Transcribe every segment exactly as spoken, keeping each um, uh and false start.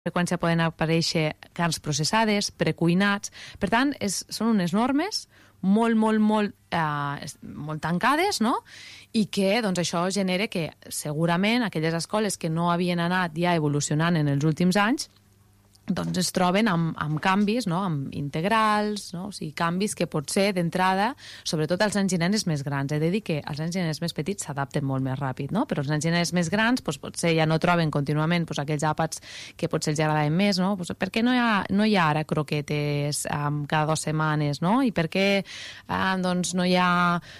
freqüència poden aparèixer carns processades, precuinats. Per tant, és, són unes normes molt, molt, molt, eh, molt tancades, no? I que doncs, això genera que segurament aquelles escoles que no havien anat ja evolucionant en els últims anys doncs es troben amb, amb canvis, no? Amb integrals, no? O sigui, canvis que potser d'entrada, sobretot als nens i nenes més grans, he de dir que els nens i nenes més petits s'adapten molt més ràpid, no? Però els nens i nenes més grans doncs, potser ja no troben contínuament doncs, aquells àpats que potser els agradaven més, no? Doncs, per què no hi ha, no hi ha ara croquetes um, cada dues setmanes, no? I per què um, doncs, no hi ha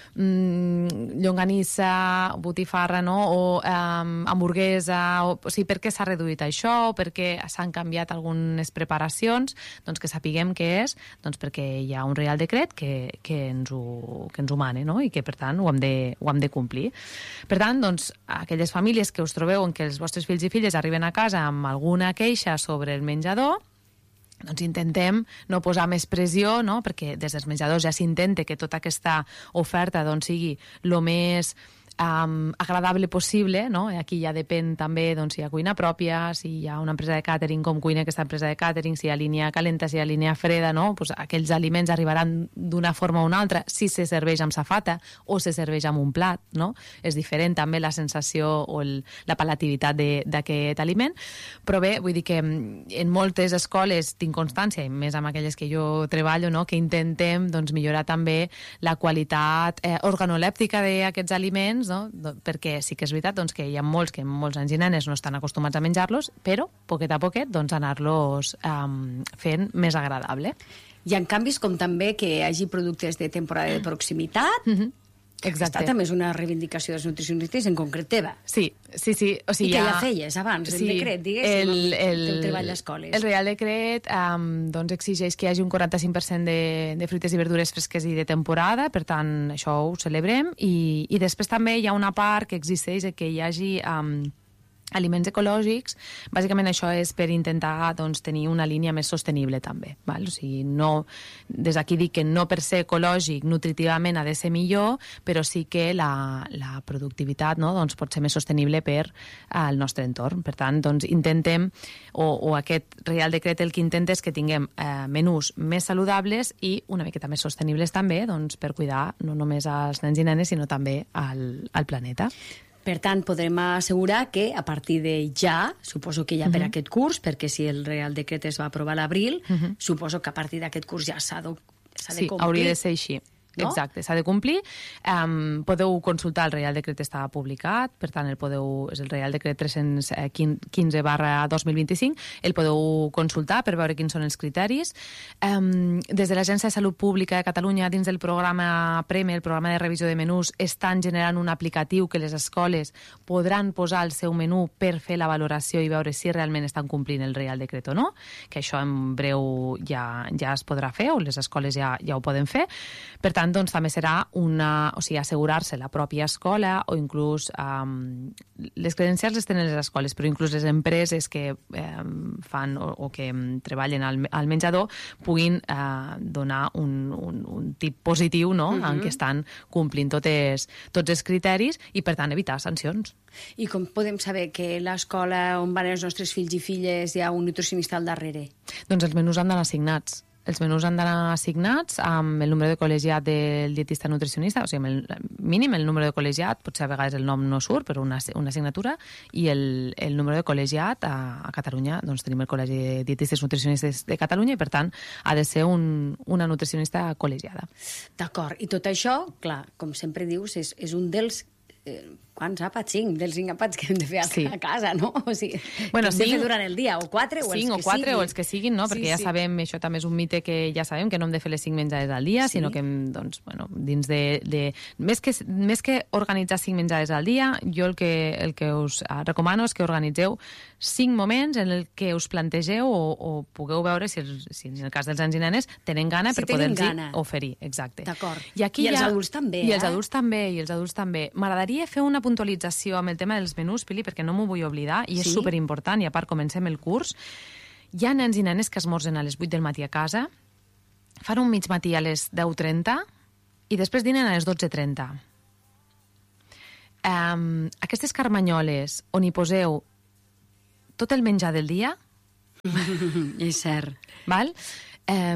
um, llonganissa, botifarra, no? O um, hamburguesa, o, o sigui, per què s'ha reduït això, o per què s'han canviat alguns unes preparacions, doncs que sapiguem què és, doncs perquè hi ha un Reial Decret que, que, ens, ho, que ens ho mana, no? I que per tant ho hem, de, ho hem de complir. Per tant, doncs, aquelles famílies que us trobeu en què els vostres fills i filles arriben a casa amb alguna queixa sobre el menjador, doncs intentem no posar més pressió, no? Perquè des dels menjadors ja s'intenta que tota aquesta oferta doncs, sigui el més Um, agradable possible, no? Aquí ja depèn també doncs, si hi ha cuina pròpia, si hi ha una empresa de càtering, com cuina aquesta empresa de càtering, si hi ha línia calenta, si hi ha línia freda, no? Pues aquells aliments arribaran d'una forma o una altra, si se serveix amb safata o se serveix amb un plat, no? És diferent també la sensació o el, la palatabilitat d'aquest aliment, però bé, vull dir que en moltes escoles tinc constància, i més amb aquelles que jo treballo, no? Que intentem doncs, millorar també la qualitat eh, organolèptica d'aquests aliments, no? Perquè sí que és veritat doncs, que hi ha molts que molts nens i nenes no estan acostumats a menjar-los, però poquet a poquet doncs, anar-los um, fent més agradable. Hi ha canvis com també que hi hagi productes de temporada de proximitat. Mm-hmm. Exacte. Aquesta també és una reivindicació dels nutricionistes, en concret teva. Sí, sí, sí. O sigui, I que ja, ja feies abans, sí, el decret, diguéssim, el, el, del treball d'escoles. El Reial Decret um, doncs exigeix que hi hagi un quaranta-cinc per cent de, de fruites i verdures fresques i de temporada, per tant, això ho celebrem, i, i després també hi ha una part que existeix que hi hagi Um, aliments ecològics. Bàsicament això és per intentar doncs, tenir una línia més sostenible també. Val? O sigui, no, des d'aquí dic que no per ser ecològic nutritivament ha de ser millor, però sí que la, la productivitat no, doncs, pot ser més sostenible per al nostre entorn. Per tant, doncs, intentem, o, o aquest Reial Decret el que intenta és que tinguem eh, menús més saludables i una miqueta més sostenibles també doncs, per cuidar no només als nens i nenes, sinó també al, al planeta. Per tant, podrem assegurar que a partir de ja, suposo que ja per uh-huh. aquest curs, perquè si el Reial Decret es va aprovar a l'abril, uh-huh. suposo que a partir d'aquest curs ja s'ha de, s'ha de sí, complir. Hauria de ser així. No? Exacte, s'ha de complir. Um, podeu consultar, el Reial Decret està publicat, per tant, el podeu, és el Reial Decret tres-cents quinze barra dos mil vint-i-cinc, el podeu consultar per veure quins són els criteris. Um, des de l'Agència de Salut Pública de Catalunya, dins del programa PREME, el programa de revisió de menús, estan generant un aplicatiu que les escoles podran posar el seu menú per fer la valoració i veure si realment estan complint el Reial Decret o no, que això en breu ja, ja es podrà fer, o les escoles ja, ja ho poden fer. Per tant, doncs, també serà una, o sigui, assegurar-se la pròpia escola o inclús um, les credencials les tenen les escoles, però inclús les empreses que um, fan o, o que um, treballen al, al menjador puguin uh, donar un, un, un tip positiu, no? Uh-huh. En què estan complint totes, tots els criteris i, per tant, evitar sancions. I com podem saber que l'escola on van els nostres fills i filles hi ha un nutricionista al darrere? Doncs els menús han d'anar assignats. Els menús han d'anar assignats amb el número de col·legiat del dietista nutricionista, o sigui, amb el mínim, el número de col·legiat, potser a vegades el nom no surt, però una, una assignatura, i el, el número de col·legiat a, a Catalunya, doncs tenim el Col·legi de Dietistes Nutricionistes de Catalunya i, per tant, ha de ser un, una nutricionista col·legiada. D'acord, i tot això, clar, com sempre dius, és, és un dels... Eh, quants àpats? Cinc, dels cinc àpats que hem de fer a, sí. a casa, no? O sigui, bueno, que hem de fer durant el dia, o quatre, o els cinc, que o quatre, siguin. o els que siguin, no? Perquè sí, ja sí. sabem, això també és un mite que ja sabem, que no hem de fer les cinc menjades al dia, sí. sinó que hem, doncs, bueno, dins de... de més, que, més que organitzar cinc menjades al dia, jo el que, el que us recomano és que organitzeu cinc moments en el que us plantegeu o, o pugueu veure si, el, si en el cas dels nens i nenes tenen gana si per poder-los oferir. Exacte. D'acord. I, aquí I els ja, adults també, I eh? els adults també, i els adults també. M'agradaria fer una puntualització amb el tema dels menús, Pili, perquè no m'ho vull oblidar, i és sí? superimportant, i a part comencem el curs. Hi ha nens i nenes que esmorzen a les vuit del matí a casa, fan un mig matí a les deu trenta i després dinen a les dotze trenta. Um, aquestes carmanyoles on hi poseu tot el menjar del dia, És cert. Val? Eh,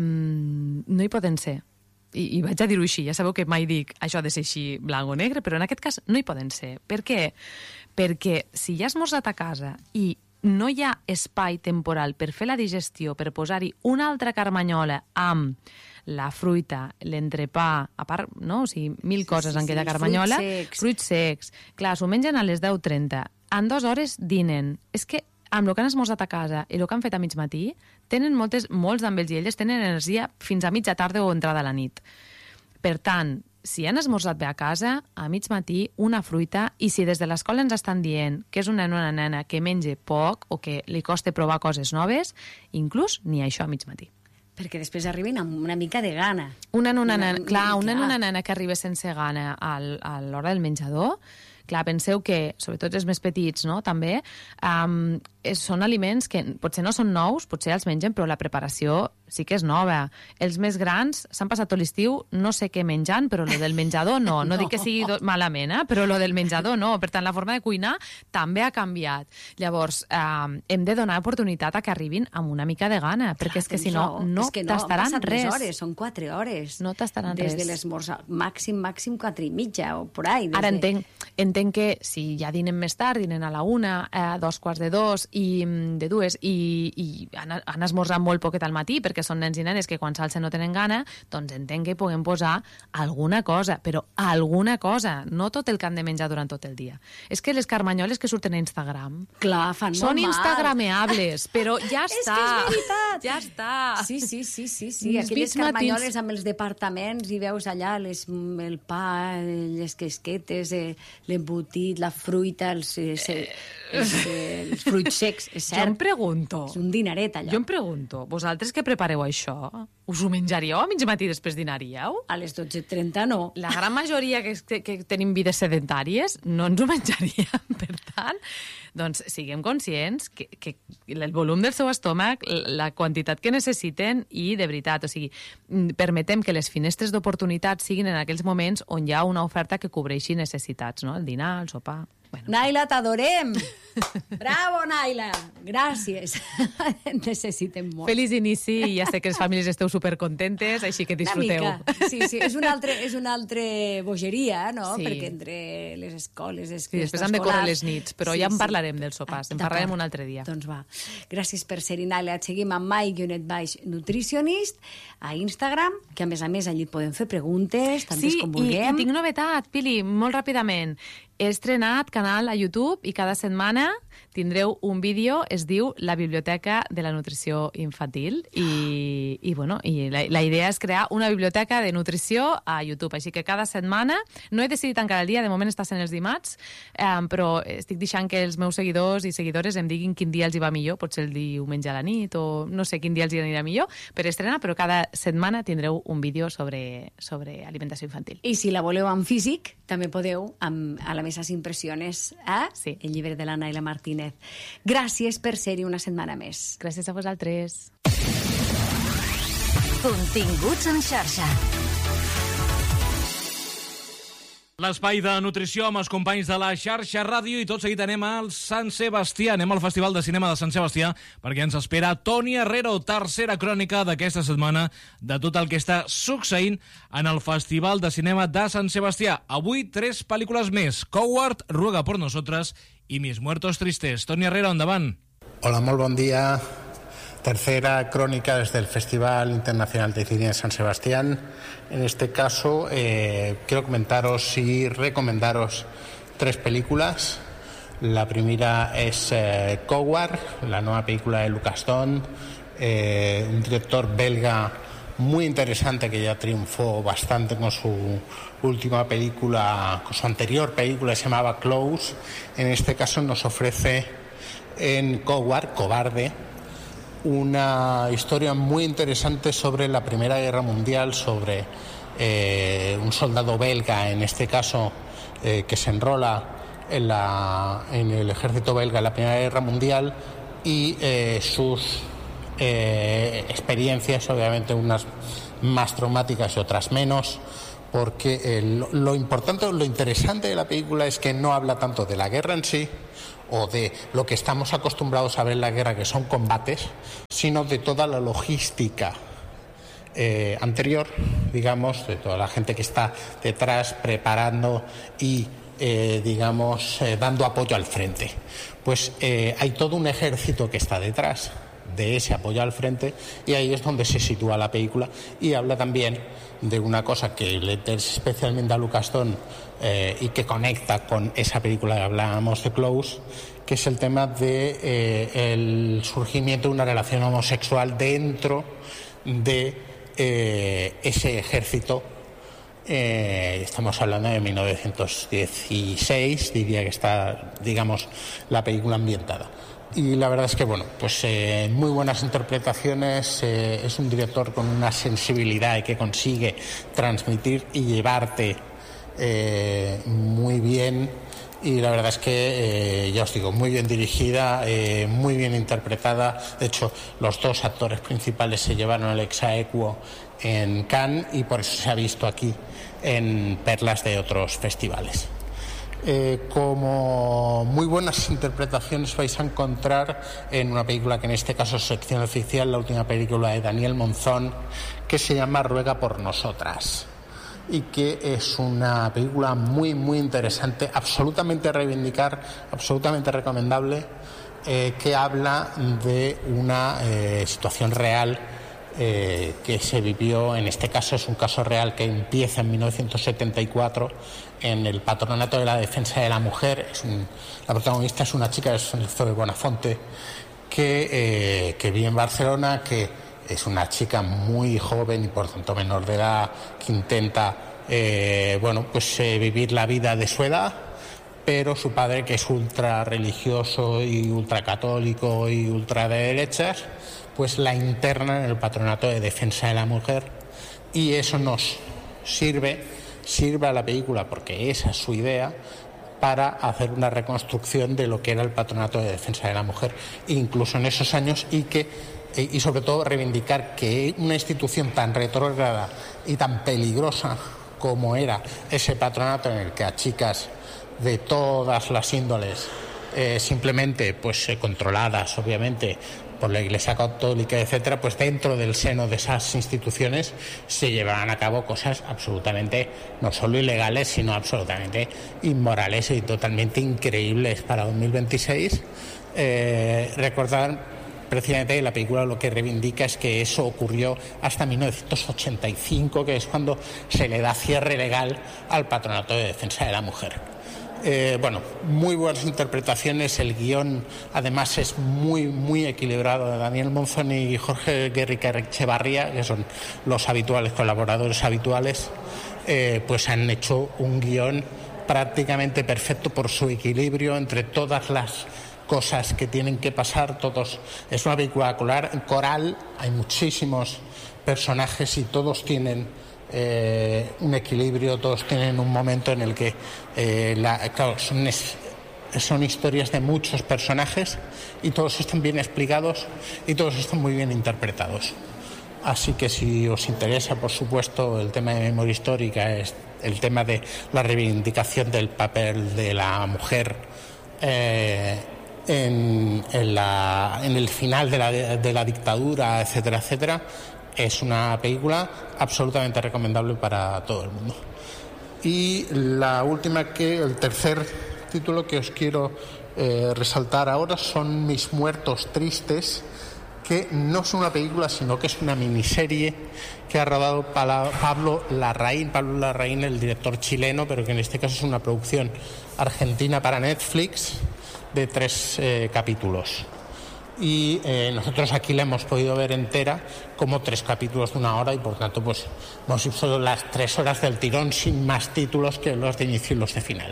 no hi poden ser. I, i vaig a dir-ho així, ja sabeu que mai dic això ha de ser així blanc o negre, però en aquest cas no hi poden ser. Per què? Perquè si ja has esmorzat a casa i no hi ha espai temporal per fer la digestió, per posar-hi una altra carmanyola amb la fruita, l'entrepà, a part, no? O sigui, mil sí, coses sí, en aquella sí, carmanyola. Fruits secs. Fruits secs. Clar, s'ho mengen a les deu trenta. En dues hores dinen. És que amb el que han esmorzat a casa i el que han fet a mig matí, tenen moltes, molts d'ells i elles tenen energia fins a mitja tarda o entrada a la nit. Per tant, si han esmorzat bé a casa, a mig matí, una fruita, i si des de l'escola ens estan dient que és un nen o una nena que menja poc o que li costa provar coses noves, inclús ni això a mig matí. Perquè després arriben amb una mica de gana. Una nena, una, clar, una nena, una nena que arriba sense gana al, a l'hora del menjador, clar, penseu que, sobretot els més petits, no?, també, um, és, són aliments que potser no són nous, potser els mengen, però la preparació sí que és nova. Els més grans s'han passat tot l'estiu, no sé què menjant, però lo del menjador no. No, no. dic que sigui do... malament, eh? Però lo del menjador no. Per tant, la forma de cuinar també ha canviat. Llavors, eh, hem de donar oportunitat a que arribin amb una mica de gana, perquè clar, és que si no, no, no tastaran res. Hores, són quatre hores. No tastaran des res. Des de l'esmorzar, màxim, màxim quatre i mitja, o por ahí. Ara de... entenc, entenc que si ja dinen més tard, dinen a la una, eh, dos quarts de dos, i de dues, i, i han, han esmorzat molt poquet al matí, perquè són nens i nenes que quan s'alcen no tenen gana, doncs entenc que puguem posar alguna cosa, però alguna cosa, no tot el que han de menjar durant tot el dia. És que les carmanyoles que surten a Instagram clar, fan són molt instagrameables, però ja està. És que és veritat. Ja està. Sí, sí, sí, sí, sí. Aquelles carmanyoles matins... amb els departaments i veus allà les, el pa, les quesquetes, l'embotit, la fruita, els, els, els, els fruits secs, és cert. Jo em pregunto... És un dineret, allò. Jo em pregunto, vosaltres que prepareu això, us ho menjaríeu a mig matí després dinaríeu? A les dotze trenta no. La gran majoria que, que, que tenim vides sedentàries no ens ho menjaríem. Per tant, doncs siguem conscients que, que el volum del seu estómac, la quantitat que necessiten i de veritat, o sigui, permetem que les finestres d'oportunitat siguin en aquells moments on hi ha una oferta que cobreixi necessitats, no? El dinar, el sopar... Bueno. Naila, t'adorem! Bravo, Naila! Gràcies. Necessitem molt. Feliç inici, i ja sé que les famílies esteu supercontentes, així que disfruteu. Una mica. Sí, sí, és una altra, és una altra bogeria, no? Sí. Perquè entre les escoles... Les sí, després han de córrer les nits, però sí, ja en parlarem sí. dels sopars, en parlarem un altre dia. Doncs va. Gràcies per ser-hi, Naila. Et seguim amb My Guionet Baix Nutricionist a Instagram, que a més a més allí podem fer preguntes, tantes sí, com vulguem. Sí, i tinc novetat, Pili, molt ràpidament. He estrenat canal a YouTube i cada setmana tindreu un vídeo, es diu La Biblioteca de la Nutrició Infantil, i, i, bueno, i la, la idea és crear una biblioteca de nutrició a YouTube, així que cada setmana, no he decidit encara el dia, de moment està sent els dimarts, eh, però estic deixant que els meus seguidors i seguidores em diguin quin dia els hi va millor, potser el diumenge a la nit, o no sé quin dia els hi anirà millor per estrenar, però cada setmana tindreu un vídeo sobre, sobre alimentació infantil. I si la voleu en físic, també podeu amb, a la Mesas Impressiones, eh? Sí. El llibre de la Naila Martínez. Gràcies per ser-hi una setmana més. Gràcies a vosaltres. Continguts en xarxa. L'espai de nutrició amb els companys de la xarxa ràdio, i tot seguit anem al Sant Sebastià, anem al Festival de Cinema de Sant Sebastià, perquè ens espera Toni Herrero, tercera crònica d'aquesta setmana de tot el que està succeint en el Festival de Cinema de Sant Sebastià. Avui tres pel·lícules més: Coward, Ruega por nosotras i Mis muertos tristes. Toni Herrero, endavant. Hola, molt bon dia. Tercera crónica desde el Festival Internacional de Cine de San Sebastián. En este caso, eh, quiero comentaros y recomendaros tres películas. La primera es eh, Coward, la nueva película de Lucas Don, eh, un director belga muy interesante que ya triunfó bastante con su última película, con su anterior película, se llamaba Close. En este caso nos ofrece en Coward, Cobarde, una historia muy interesante sobre la Primera Guerra Mundial, sobre eh, un soldado belga, en este caso, eh, que se enrola en, la, en el ejército belga en la Primera Guerra Mundial, y eh, sus eh, experiencias, obviamente unas más traumáticas y otras menos, porque el, lo importante, lo interesante de la película es que no habla tanto de la guerra en sí o de lo que estamos acostumbrados a ver en la guerra, que son combates, sino de toda la logística eh, anterior, digamos, de toda la gente que está detrás preparando y eh, digamos eh, dando apoyo al frente. Pues eh, hay todo un ejército que está detrás de ese apoyo al frente, y ahí es donde se sitúa la película, y habla también de una cosa que le interesa especialmente a Lucas Don eh, y que conecta con esa película que hablábamos de Close, que es el tema de eh, el surgimiento de una relación homosexual dentro de eh, ese ejército. Eh, estamos hablando de mil novecientos dieciséis, diría que está, digamos, la película ambientada. Y la verdad es que, bueno, pues eh, muy buenas interpretaciones, eh, es un director con una sensibilidad que consigue transmitir y llevarte eh, muy bien, y la verdad es que, eh, ya os digo, muy bien dirigida, eh, muy bien interpretada. De hecho, los dos actores principales se llevaron el ex aequo en Cannes y por eso se ha visto aquí en perlas de otros festivales. Eh, como muy buenas interpretaciones vais a encontrar en una película que en este caso es sección oficial, la última película de Daniel Monzón, que se llama Ruega por nosotras, y que es una película muy muy interesante, absolutamente reivindicar, absolutamente recomendable, eh, que habla de una eh, situación real eh, que se vivió. En este caso es un caso real que empieza en mil novecientos setenta y cuatro en el Patronato de la Defensa de la Mujer. Es un, la protagonista es una chica, es Zoe Bonafonte, que, eh, que vive en Barcelona, que es una chica muy joven y por tanto menor de edad, que intenta eh, bueno, pues eh, vivir la vida de su edad, pero su padre, que es ultra religioso y ultra católico y ultra de derechas, pues la interna en el Patronato de Defensa de la Mujer, y eso nos sirve sirve a la película, porque esa es su idea, para hacer una reconstrucción de lo que era el Patronato de Defensa de la Mujer, incluso en esos años, y que y sobre todo reivindicar que una institución tan retrógrada y tan peligrosa como era ese patronato, en el que a chicas de todas las índoles, eh, simplemente pues eh, controladas obviamente por la Iglesia Católica, etcétera, pues dentro del seno de esas instituciones se llevaban a cabo cosas absolutamente no solo ilegales, sino absolutamente inmorales y totalmente increíbles para dos mil veintiséis. Eh, recordar precisamente la película lo que reivindica es que eso ocurrió hasta mil novecientos ochenta y cinco, que es cuando se le da cierre legal al Patronato de Defensa de la Mujer. Eh, bueno, muy buenas interpretaciones, el guión además es muy muy equilibrado de Daniel Monzón y Jorge Guerrica Echevarría, que son los habituales colaboradores habituales, eh, pues han hecho un guión prácticamente perfecto por su equilibrio entre todas las cosas que tienen que pasar. Todos, es una película coral, hay muchísimos personajes y todos tienen Eh, un equilibrio, todos tienen un momento en el que eh, la, claro, son, es, son historias de muchos personajes y todos están bien explicados y todos están muy bien interpretados. Así que si os interesa, por supuesto, el tema de memoria histórica, es el tema de la reivindicación del papel de la mujer eh, en, en, la, en el final de la, de la dictadura, etcétera, etcétera, es una película absolutamente recomendable para todo el mundo. Y la última, que el tercer título que os quiero eh, resaltar ahora son Mis muertos tristes, que no es una película, sino que es una miniserie que ha rodado Pablo Larraín, Pablo Larraín, el director chileno, pero que en este caso es una producción argentina para Netflix de tres eh, capítulos. Y eh, nosotros aquí la hemos podido ver entera, como tres capítulos de una hora, y por tanto pues hemos visto las tres horas del tirón sin más títulos que los de inicio y los de final.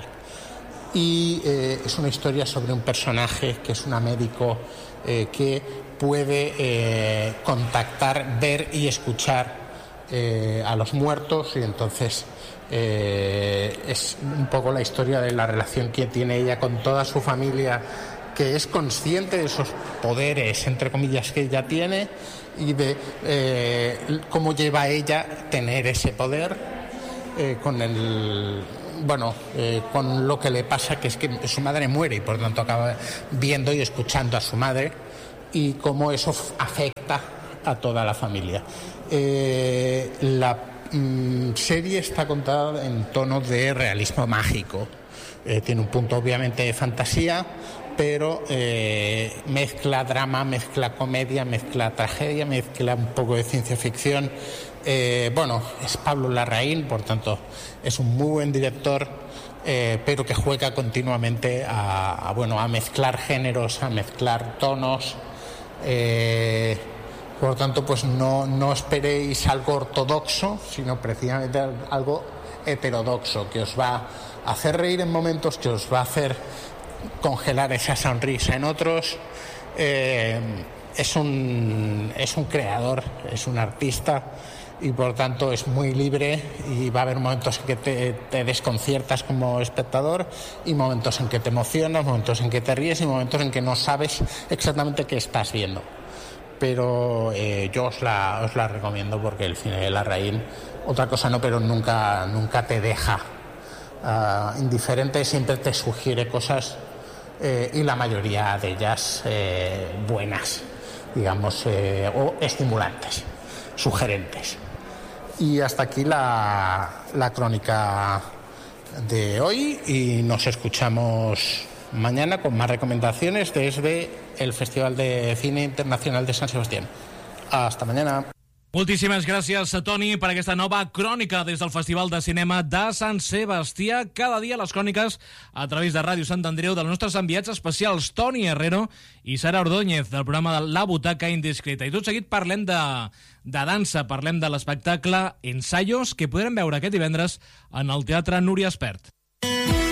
Y eh, es una historia sobre un personaje que es una médico eh, que puede eh, contactar, ver y escuchar eh, a los muertos, y entonces eh, es un poco la historia de la relación que tiene ella con toda su familia, que es consciente de esos poderes, entre comillas, que ella tiene, y de eh, cómo lleva a ella tener ese poder, eh, con el... Bueno, eh, con lo que le pasa, que es que su madre muere y por tanto acaba viendo y escuchando a su madre y cómo eso afecta a toda la familia. Eh, la mm, serie está contada en tono de realismo mágico. Eh, tiene un punto obviamente de fantasía, pero eh, mezcla drama, mezcla comedia, mezcla tragedia, mezcla un poco de ciencia ficción. Eh, bueno, es Pablo Larraín, por tanto es un muy buen director, eh, pero que juega continuamente a, a, bueno, a mezclar géneros, a mezclar tonos. Eh, por tanto, pues no, no esperéis algo ortodoxo, sino precisamente algo heterodoxo, que os va a hacer reír en momentos, que os va a hacer congelar esa sonrisa en otros. Eh, es un, es un creador, es un artista y por tanto es muy libre y va a haber momentos en que te, te desconciertas como espectador y momentos en que te emocionas, momentos en que te ríes y momentos en que no sabes exactamente qué estás viendo. Pero eh, yo os la, os la recomiendo porque el cine de Larraín, otra cosa no, pero nunca, nunca te deja uh, indiferente, siempre te sugiere cosas eh, y la mayoría de ellas eh, buenas, digamos, eh, o estimulantes, sugerentes. Y hasta aquí la, la crónica de hoy y nos escuchamos mañana con más recomendaciones desde el Festival de Cine Internacional de San Sebastián. Hasta mañana. Moltíssimes gràcies, Toni, per aquesta nova crònica des del Festival de Cinema de Sant Sebastià. Cada dia les cròniques a través de Ràdio Sant Andreu dels nostres enviats especials Toni Herrero i Sara Ordóñez del programa de La Butaca Indiscreta. I tot seguit parlem de, de dansa, parlem de l'espectacle Ensayos que podrem veure aquest divendres en el Teatre Núria Espert.